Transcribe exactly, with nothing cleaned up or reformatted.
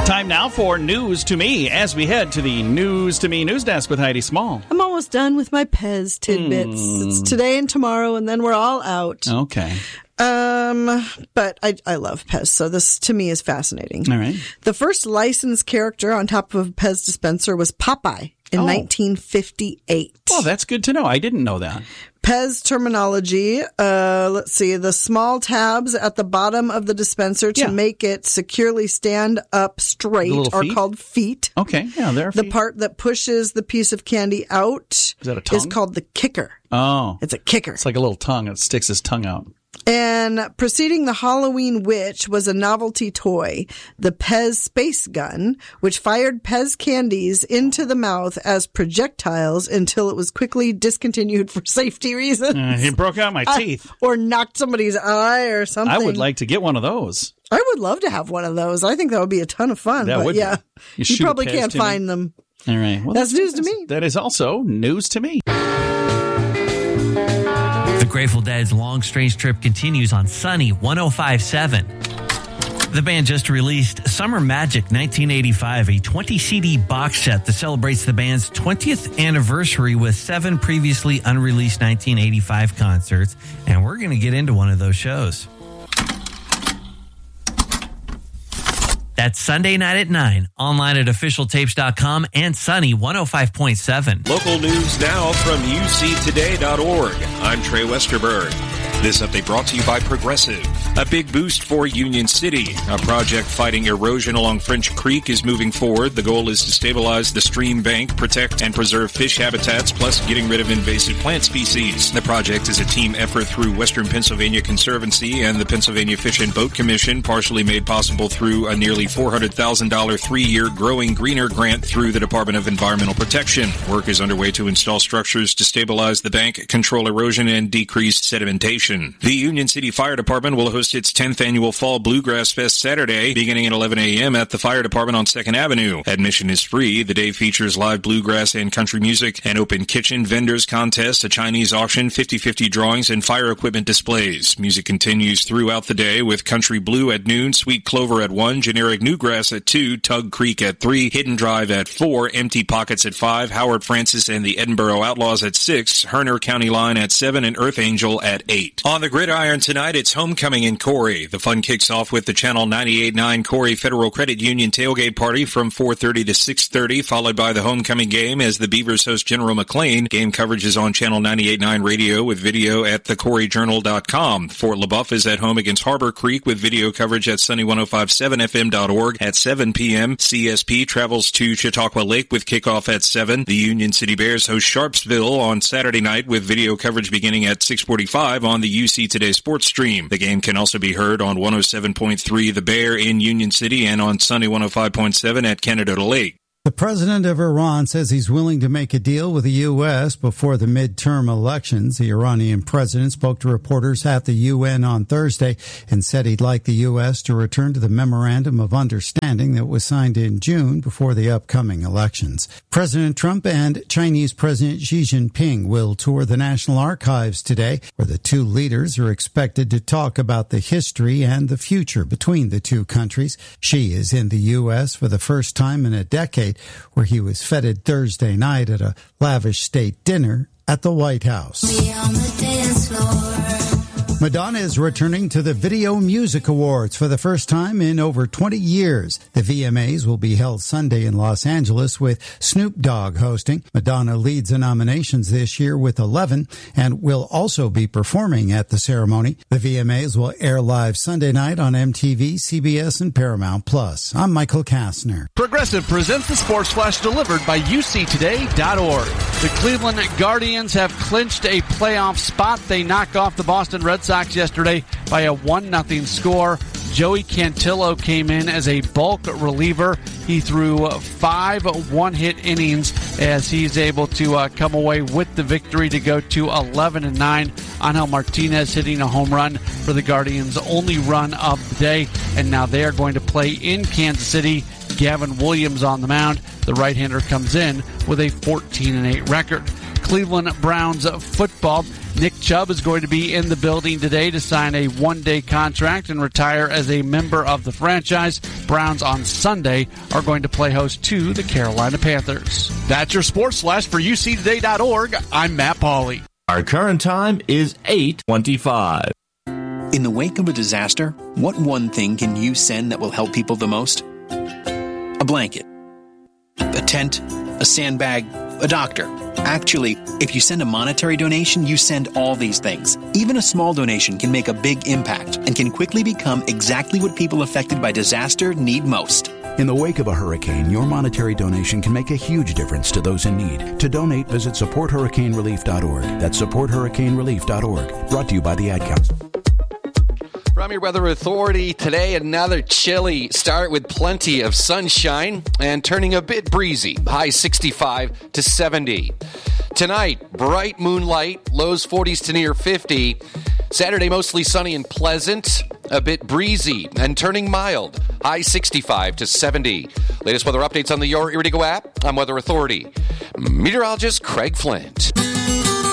Time now for News to Me as we head to the News to Me news desk with Heidi Small. I'm almost done with my Pez tidbits. Mm. It's today and tomorrow, and then we're all out. Okay. Um, but I, I love Pez, so this to me is fascinating. All right. The first licensed character on top of a Pez dispenser was Popeye in oh. nineteen fifty-eight. Oh, that's good to know. I didn't know that. Pez terminology, uh, let's see, the small tabs at the bottom of the dispenser to yeah. make it securely stand up straight are feet? called feet. Okay, yeah, there are The feet. part that pushes the piece of candy out is, that a tongue? is called the kicker. Oh. It's a kicker. It's like a little tongue. It sticks his tongue out. And preceding the Halloween Witch was a novelty toy, the Pez Space Gun, which fired Pez candies into the mouth as projectiles until it was quickly discontinued for safety reasons. Uh, he broke out my teeth. Uh, or knocked somebody's eye or something. I would like to get one of those. I would love to have one of those. I think that would be a ton of fun. That but would yeah, you, you probably can't find me. them. All right. Well, that's, that's news that's, to me. That is also news to me. The Grateful Dead's Long Strange Trip continues on Sunny one oh five point seven. The band just released Summer Magic nineteen eighty-five, a twenty C D box set that celebrates the band's twentieth anniversary with seven previously unreleased nineteen eighty-five concerts, and we're going to get into one of those shows. That's Sunday night at nine, online at official tapes dot com and Sunny one oh five point seven. Local news now from U C today dot org. I'm Trey Westerberg. This update brought to you by Progressive. A big boost for Union City. A project fighting erosion along French Creek is moving forward. The goal is to stabilize the stream bank, protect and preserve fish habitats, plus getting rid of invasive plant species. The project is a team effort through Western Pennsylvania Conservancy and the Pennsylvania Fish and Boat Commission, partially made possible through a nearly four hundred thousand dollars three-year Growing Greener grant through the Department of Environmental Protection. Work is underway to install structures to stabilize the bank, control erosion, and decrease sedimentation. The Union City Fire Department will host its tenth annual Fall Bluegrass Fest Saturday, beginning at eleven a.m. at the Fire Department on second Avenue. Admission is free. The day features live bluegrass and country music, an open kitchen, vendors contest, a Chinese auction, fifty-fifty drawings, and fire equipment displays. Music continues throughout the day with Country Blue at noon, Sweet Clover at one, Generic Newgrass at two, Tug Creek at three, Hidden Drive at four, Empty Pockets at five, Howard Francis and the Edinburgh Outlaws at six, Herner County Line at seven, and Earth Angel at eight. On the gridiron tonight, it's homecoming in Corey. The fun kicks off with the Channel ninety-eight point nine Corey Federal Credit Union tailgate party from four thirty to six thirty, followed by the homecoming game as the Beavers host General McLean. Game coverage is on Channel ninety-eight point nine radio with video at the corey journal dot com. Fort LaBeouf is at home against Harbor Creek with video coverage at Sunny one oh five point seven F M dot org at seven p.m. C S P travels to Chautauqua Lake with kickoff at seven. The Union City Bears host Sharpsville on Saturday night with video coverage beginning at six forty-five on the U C Today Sports Stream. The game can also be heard on one oh seven point three The Bear in Union City and on Sunny one oh five point seven at Canada Lake. The president of Iran says he's willing to make a deal with the U S before the midterm elections. The Iranian president spoke to reporters at the U N on Thursday and said he'd like the U S to return to the memorandum of understanding that was signed in June before the upcoming elections. President Trump and Chinese President Xi Jinping will tour the National Archives today, where the two leaders are expected to talk about the history and the future between the two countries. Xi is in the U S for the first time in a decade, where he was feted Thursday night at a lavish state dinner at the White House. Madonna is returning to the Video Music Awards for the first time in over twenty years. The V M As will be held Sunday in Los Angeles with Snoop Dogg hosting. Madonna leads the nominations this year with eleven and will also be performing at the ceremony. The V M As will air live Sunday night on M T V, C B S, and Paramount Plus. I'm Michael Kastner. Progressive presents the Sports Flash delivered by U C today dot org. The Cleveland Guardians have clinched a playoff spot. They knocked off the Boston Red Sox yesterday by a one nothing score. Joey Cantillo came in as a bulk reliever. He threw five one-hit innings as he's able to uh, come away with the victory to go to eleven and nine. Angel Martinez hitting a home run for the Guardians' only run of the day. And now they are going to play in Kansas City. Gavin Williams on the mound. The right-hander comes in with a fourteen and eight record. Cleveland Browns football. Nick Chubb is going to be in the building today to sign a one-day contract and retire as a member of the franchise. Browns on Sunday are going to play host to the Carolina Panthers. That's your sports flash for U C Today dot org. I'm Matt Pauley. Our current time is eight twenty-five. In the wake of a disaster, what one thing can you send that will help people the most? A blanket, a tent, a sandbag, a doctor. Actually, if you send a monetary donation, you send all these things. Even a small donation can make a big impact and can quickly become exactly what people affected by disaster need most. In the wake of a hurricane, your monetary donation can make a huge difference to those in need. To donate, visit support hurricane relief dot org. That's support hurricane relief dot org. Brought to you by the Ad Council. From your Weather Authority, today another chilly start with plenty of sunshine and turning a bit breezy. High sixty-five to seventy. Tonight, bright moonlight, lows forties to near fifty. Saturday, mostly sunny and pleasant, a bit breezy and turning mild. High sixty-five to seventy. Latest weather updates on the Your Iridigo app. I'm Weather Authority meteorologist Craig Flint.